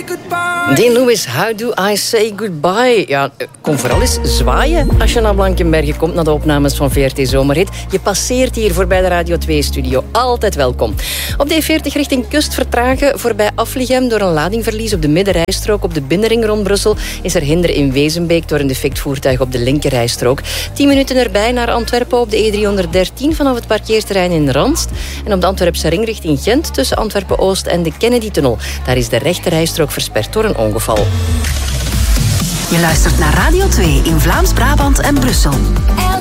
goodbye. Dean Lewis, How Do I Say Goodbye? Ja, kom vooral eens zwaaien als je naar Blankenberge komt, naar de opnames van VRT Zomerhit. Je passeert hier voorbij de Radio 2-studio. Altijd welkom. Op de E40 richting kust vertragen voorbij Afligem door een ladingverlies op de middenrijstrook. Op de binnenring rond Brussel is er hinder in Wezenbeek door een defect voertuig op de linkerrijstrook. 10 minuten erbij naar Antwerpen op de E313 vanaf het parkeerterrein in Randst. En op de Antwerpse ring richting Gent tussen Antwerpen-Oost en de Kennedy-tunnel. Daar is de rechterrijstrook versperd door een ongeval. Je luistert naar Radio 2 in Vlaams-Brabant en Brussel.